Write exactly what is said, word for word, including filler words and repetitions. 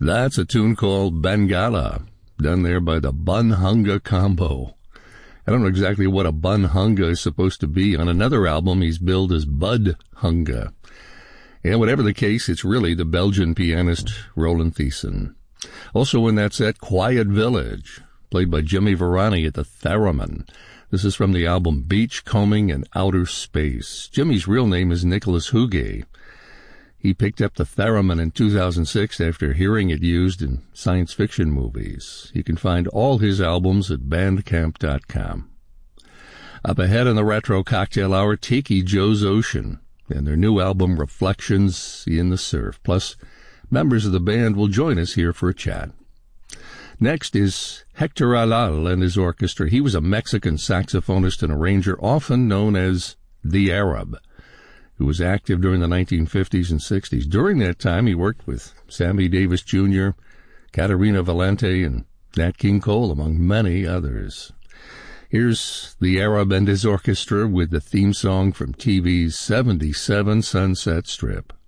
That's a tune called Bangala, done there by the Bunhunga Combo. I don't know exactly what a Bunhunga is supposed to be. On another album, he's billed as Bud Hunga. And whatever the case, it's really the Belgian pianist Roland Thiessen. Also in that set, Quiet Village, played by Jimmy Varani at the theremin. This is from the album Beach Combing in Outer Space. Jimmy's real name is Nicholas Huguet. He picked up the theremin in two thousand six after hearing it used in science fiction movies. You can find all his albums at bandcamp dot com. Up ahead in the Retro Cocktail Hour, Tiki Joe's Ocean and their new album Reflections in the Surf. Plus, members of the band will join us here for a chat. Next is Hector Alal and his orchestra. He was a Mexican saxophonist and arranger, often known as the Arab, who was active during the nineteen fifties and sixties. During that time, he worked with Sammy Davis Junior, Caterina Valente, and Nat King Cole, among many others. Here's the Arab and his orchestra with the theme song from T V's seventy-seven Sunset Strip.